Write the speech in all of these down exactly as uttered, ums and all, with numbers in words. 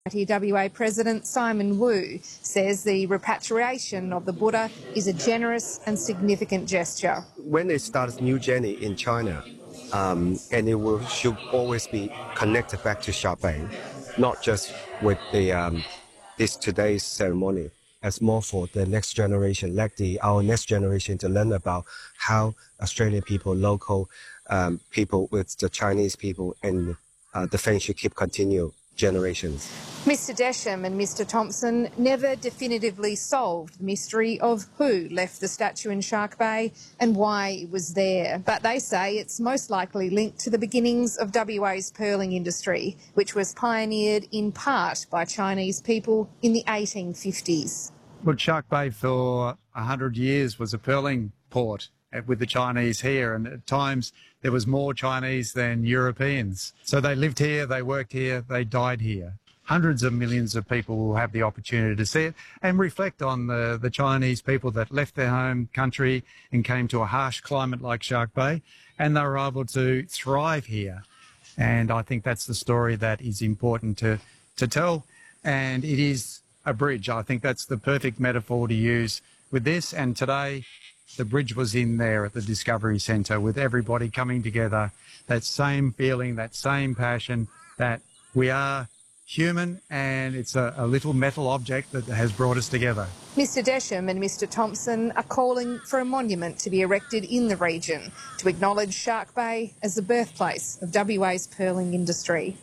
W A President Simon Wu says the repatriation of the Buddha is a generous and significant gesture. When they start a new journey in China, um, and it will, should always be connected back to Shark Bay, not just with the um, this today's ceremony, as more for the next generation, like the our next generation to learn about how Australian people, local um, people with the Chinese people, and uh, the friendship keep continue generations. Mister Desham and Mister Thompson never definitively solved the mystery of who left the statue in Shark Bay and why it was there. But they say it's most likely linked to the beginnings of W A's pearling industry, which was pioneered in part by Chinese people in the eighteen fifties. Well, Shark Bay for one hundred years was a pearling port with the Chinese here, and at times there was more Chinese than Europeans. So they lived here, they worked here, they died here. Hundreds of millions of people will have the opportunity to see it and reflect on the, the Chinese people that left their home country and came to a harsh climate like Shark Bay, and they were able to thrive here. And I think that's the story that is important to, to tell, and it is a bridge. I think that's the perfect metaphor to use with this, and today the bridge was in there at the Discovery Centre with everybody coming together, that same feeling, that same passion, that we are human, and it's a, a little metal object that has brought us together. Mister Desham and Mister Thompson are calling for a monument to be erected in the region to acknowledge Shark Bay as the birthplace of W A's pearling industry.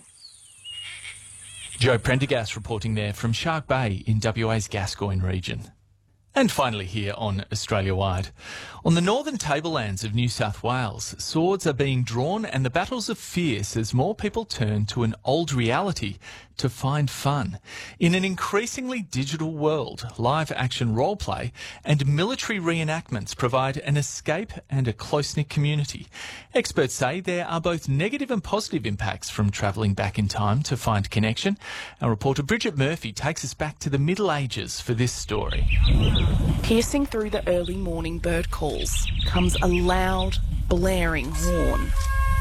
Joe Prendergast reporting there from Shark Bay in W A's Gascoyne region. And finally here on Australia Wide. On the northern tablelands of New South Wales, swords are being drawn and the battles are fierce as more people turn to an old reality to find fun. In an increasingly digital world, live action roleplay and military reenactments provide an escape and a close-knit community. Experts say there are both negative and positive impacts from travelling back in time to find connection. Our reporter Bridget Murphy takes us back to the Middle Ages for this story. Piercing through the early morning bird calls comes a loud, blaring horn.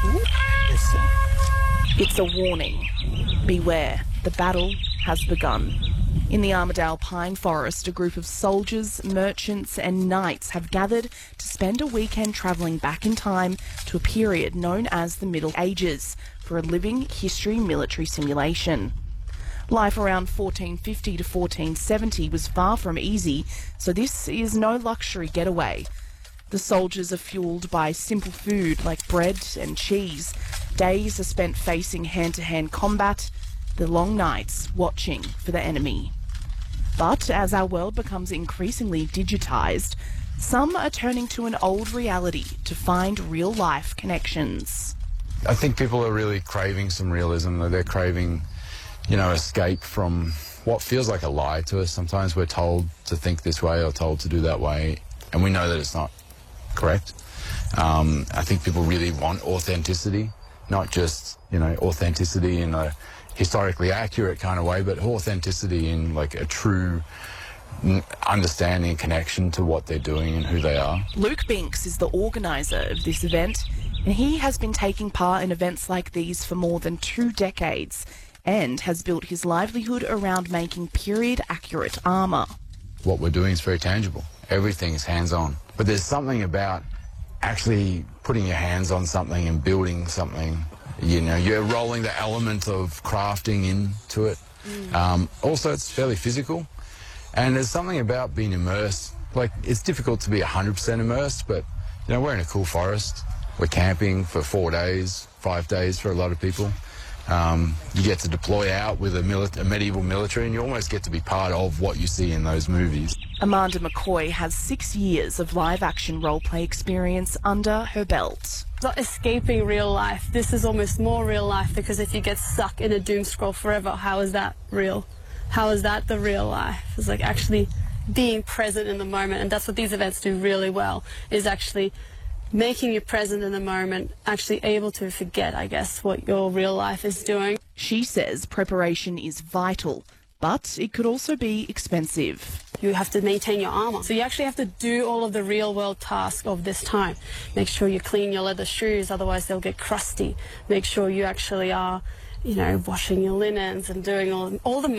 It's a warning. Beware, the battle has begun. In the Armidale Pine Forest, a group of soldiers, merchants and knights have gathered to spend a weekend travelling back in time to a period known as the Middle Ages for a living history military simulation. Life around fourteen fifty to fourteen seventy was far from easy, so this is no luxury getaway. The soldiers are fueled by simple food like bread and cheese. Days are spent facing hand-to-hand combat, the long nights watching for the enemy. But as our world becomes increasingly digitised, some are turning to an old reality to find real-life connections. I think people are really craving some realism. They're craving, you know, escape from what feels like a lie to us. Sometimes we're told to think this way or told to do that way, and we know that it's not correct. Um, I think people really want authenticity, not just, you know, authenticity in a historically accurate kind of way, but authenticity in like a true understanding and connection to what they're doing and who they are. Luke Binks is the organiser of this event, and he has been taking part in events like these for more than two decades and has built his livelihood around making period-accurate armour. What we're doing is very tangible. Everything is hands-on. But there's something about actually putting your hands on something and building something. You know, you're rolling the element of crafting into it. Mm. Um, also, it's fairly physical. And there's something about being immersed. Like, it's difficult to be one hundred percent immersed, but, you know, we're in a cool forest. We're camping for four days, five days for a lot of people. Um, you get to deploy out with a, mili- a medieval military, and you almost get to be part of what you see in those movies. Amanda McCoy has six years of live-action roleplay experience under her belt. Not escaping real life. This is almost more real life, because if you get stuck in a doom scroll forever, how is that real? How is that the real life? It's like actually being present in the moment, and that's what these events do really well, is actually making you present in the moment, actually able to forget, I guess, what your real life is doing. She says preparation is vital, but it could also be expensive. You have to maintain your armour, so you actually have to do all of the real-world tasks of this time. Make sure you clean your leather shoes, otherwise they'll get crusty. Make sure you actually are you know, washing your linens and doing all, all the